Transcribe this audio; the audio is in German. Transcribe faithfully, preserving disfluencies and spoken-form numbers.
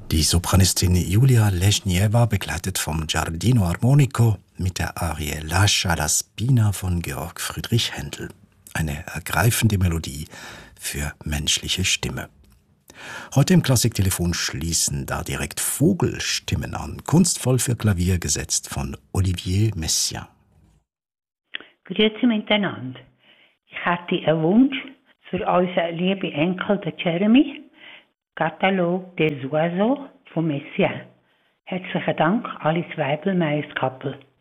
Die Sopranistin Julia Leschnieva, begleitet vom Giardino Armonico mit der Arie Lascia la Spina von Georg Friedrich Händel. Eine ergreifende Melodie für menschliche Stimme. Heute im Klassiktelefon schließen da direkt Vogelstimmen an, kunstvoll für Klavier gesetzt von Olivier Messiaen. Grüezi miteinander. Ich hätte einen Wunsch für unseren lieben Enkel, den Jeremy. Catalogue des Oiseaux von Messiaen. Herzlichen Dank, Alice Weibel, Meisterkappel.